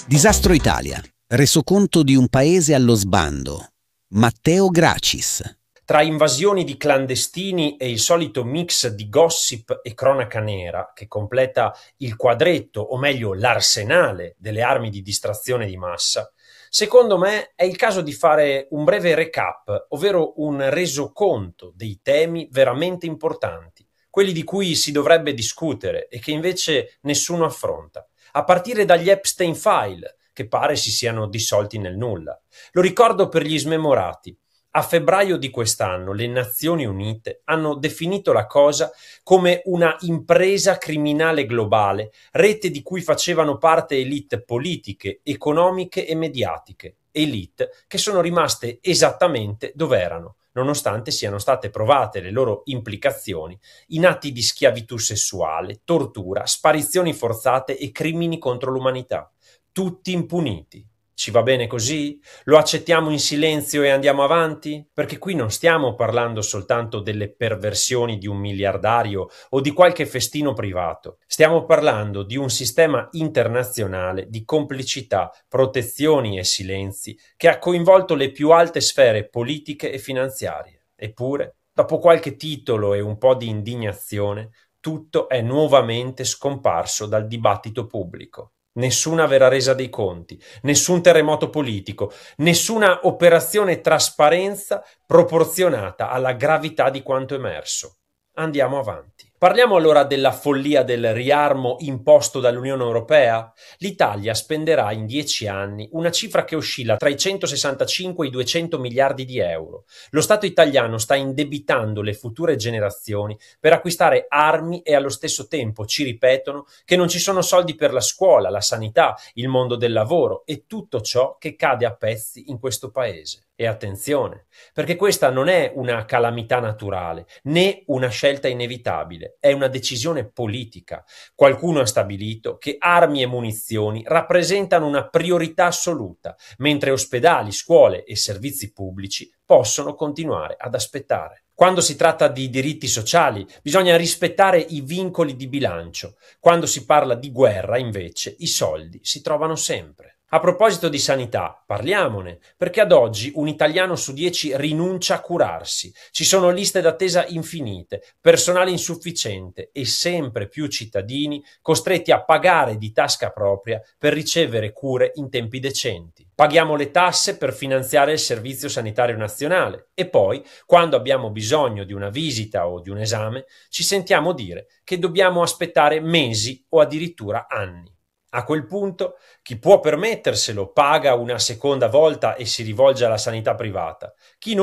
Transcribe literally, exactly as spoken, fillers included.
Disastro Italia. Resoconto di un paese allo sbando. Matteo Gracis. Tra invasioni di clandestini e il solito mix di gossip e cronaca nera che completa il quadretto, o meglio l'arsenale delle armi di distrazione di massa, secondo me è il caso di fare un breve recap, ovvero un resoconto dei temi veramente importanti, quelli di cui si dovrebbe discutere e che invece nessuno affronta, a partire dagli Epstein File, che pare si siano dissolti nel nulla. Lo ricordo per gli smemorati. A febbraio di quest'anno le Nazioni Unite hanno definito la cosa come una impresa criminale globale, rete di cui facevano parte elite politiche, economiche e mediatiche, elite che sono rimaste esattamente dove erano, nonostante siano state provate le loro implicazioni in atti di schiavitù sessuale, tortura, sparizioni forzate e crimini contro l'umanità, tutti impuniti. Ci va bene così? Lo accettiamo in silenzio e andiamo avanti? Perché qui non stiamo parlando soltanto delle perversioni di un miliardario o di qualche festino privato. Stiamo parlando di un sistema internazionale di complicità, protezioni e silenzi che ha coinvolto le più alte sfere politiche e finanziarie. Eppure, dopo qualche titolo e un po' di indignazione, tutto è nuovamente scomparso dal dibattito pubblico. Nessuna vera resa dei conti, nessun terremoto politico, nessuna operazione trasparenza proporzionata alla gravità di quanto emerso. Andiamo avanti. Parliamo allora della follia del riarmo imposto dall'Unione Europea? L'Italia spenderà in dieci anni una cifra che oscilla tra i centosessantacinque e i duecento miliardi di euro. Lo Stato italiano sta indebitando le future generazioni per acquistare armi e allo stesso tempo ci ripetono che non ci sono soldi per la scuola, la sanità, il mondo del lavoro e tutto ciò che cade a pezzi in questo paese. E attenzione, perché questa non è una calamità naturale, né una scelta inevitabile, è una decisione politica. Qualcuno ha stabilito che armi e munizioni rappresentano una priorità assoluta, mentre ospedali, scuole e servizi pubblici possono continuare ad aspettare. Quando si tratta di diritti sociali, bisogna rispettare i vincoli di bilancio. Quando si parla di guerra, invece, i soldi si trovano sempre. A proposito di sanità, parliamone, perché ad oggi un italiano su dieci rinuncia a curarsi. Ci sono liste d'attesa infinite, personale insufficiente e sempre più cittadini costretti a pagare di tasca propria per ricevere cure in tempi decenti. Paghiamo le tasse per finanziare il Servizio Sanitario Nazionale e poi, quando abbiamo bisogno di una visita o di un esame, ci sentiamo dire che dobbiamo aspettare mesi o addirittura anni. A quel punto, chi può permetterselo paga una seconda volta e si rivolge alla sanità privata. Chi non